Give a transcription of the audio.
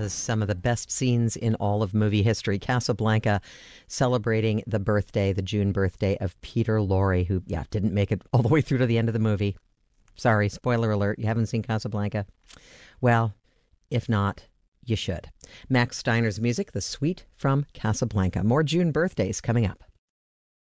has some of the best scenes in all of movie history. Casablanca, celebrating the June birthday of Peter Lorre, who, didn't make it all the way through to the end of the movie. Sorry, spoiler alert, you haven't seen Casablanca? Well, if not, you should. Max Steiner's music, The Suite from Casablanca. More June birthdays coming up.